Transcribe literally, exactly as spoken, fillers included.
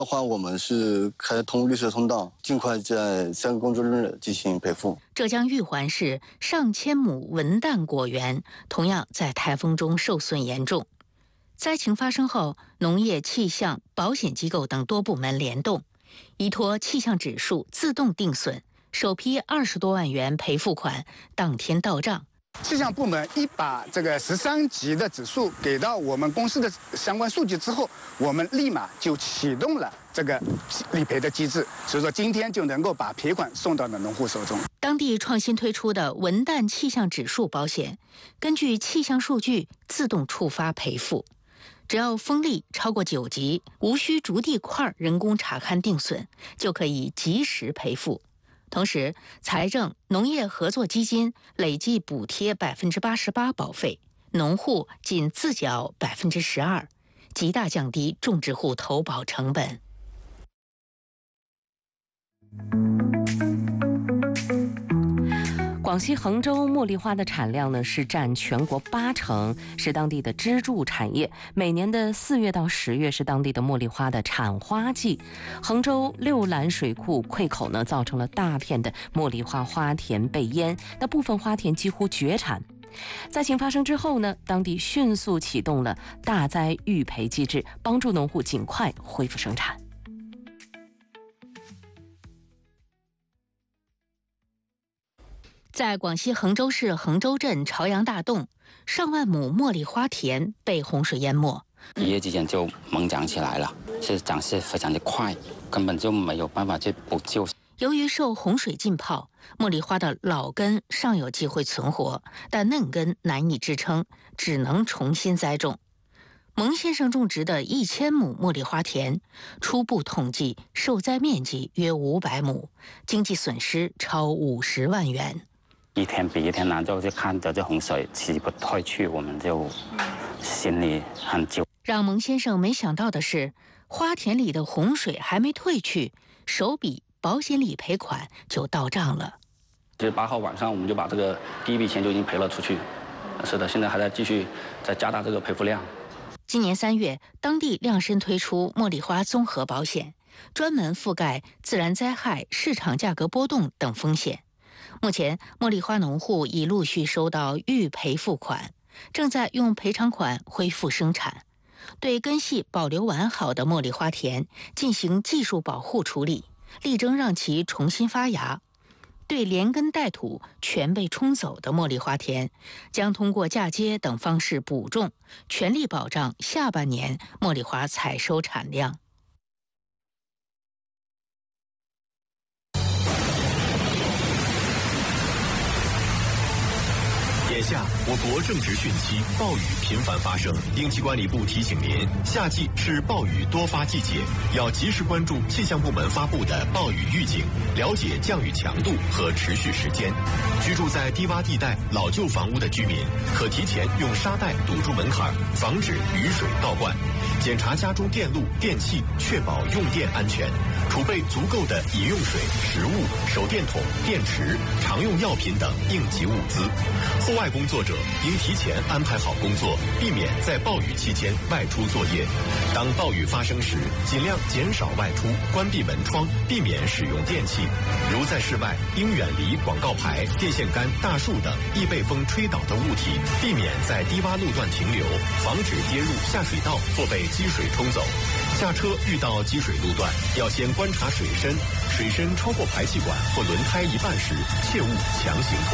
的话，我们是开通绿色通道，尽快在三个工作日进行赔付。 浙江玉环市上千亩文旦果园同样在台风中受损严重。灾情发生后，农业、气象、保险机构等多部门联动，依托气象指数自动定损，首批二十多万元赔付款当天到账。 气象部门一把这个十三级的指数给到我们公司的相关数据之后，我们立马就启动了这个理赔的机制，所以说今天就能够把赔款送到了农户手中。 当地创新推出的文旦气象指数保险，根据气象数据自动触发赔付，只要风力超过九级，无需逐地块人工查勘定损，就可以及时赔付。同时，财政农业合作基金累计补贴百分之八十八保费，农户仅自缴百分之十二，极大降低种植户投保成本。 广西衡州茉莉花的产量呢是占全国八成，是当地的支柱产业。每年的四月到十月是当地的茉莉花的产花季。衡州六兰水库溃口呢，造成了大片的茉莉花花田被淹，那部分花田几乎绝产。灾情发生之后呢，当地迅速启动了大灾预赔机制，帮助农户尽快恢复生产。 在广西衡州市衡州镇朝阳大洞，上万亩茉莉花田被洪水淹没， 一夜之间就猛长起来了，是长势非常的快，根本就没有办法去补救。 由于受洪水浸泡，茉莉花的老根尚有机会存活，但嫩根难以支撑，只能重新栽种。蒙先生种植的一千亩茉莉花田，初步统计受灾面积约五百亩，经济损失超五十万元。 一天比一天难，就看着这洪水起不退去，我们就心里很揪。 让蒙先生没想到的是，花田里的洪水还没退去，首笔保险理赔款就到账了。 十八号晚上，我们就把这个第一笔钱就已经赔了出去。是的，现在还在继续在加大这个赔付量。 今年三月，当地量身推出茉莉花综合保险，专门覆盖自然灾害、市场价格波动等风险。目前，茉莉花农户已陆续收到预赔付款，正在用赔偿款恢复生产。对根系保留完好的茉莉花田进行技术保护处理，力争让其重新发芽。对连根带土全被冲走的茉莉花田，将通过嫁接等方式补种，全力保障下半年茉莉花采收产量。 眼下，我国正值汛期，暴雨频繁发生。应急管理部提醒您，夏季是暴雨多发季节，要及时关注气象部门发布的暴雨预警，了解降雨强度和持续时间。居住在低洼地带、老旧房屋的居民，可提前用沙袋堵住门槛，防止雨水倒灌。检查家中电路、电器，确保用电安全。储备足够的饮用水、食物、手电筒、电池、常用药品等应急物资。户外工作者应提前安排好工作，避免在暴雨期间外出作业。当暴雨发生时，尽量减少外出，关闭门窗，避免使用电器。如在室外，应远离广告牌、电线杆、大树等易被风吹倒的物体，避免在低洼路段停留，防止跌入下水道或被积水冲走。下车遇到积水路段，要先观察水深，水深超过排气管或轮胎一半时，切勿强行通